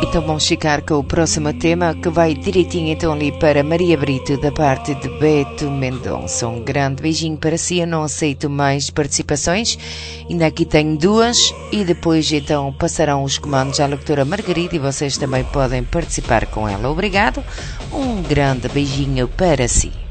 Então vamos ficar com o próximo tema, que vai direitinho então ali para Maria Brito, da parte de Beto Mendonça. Um grande beijinho para si. Eu não aceito mais participações, ainda aqui tenho 2, e depois então passarão os comandos à locutora Margarida e vocês também podem participar com ela. Obrigado, um grande beijinho para si.